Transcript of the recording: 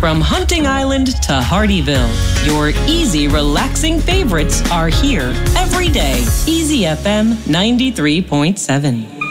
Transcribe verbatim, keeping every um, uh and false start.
From Hunting Island to Hardyville, your easy, relaxing favorites are here every day. Easy F M ninety-three point seven.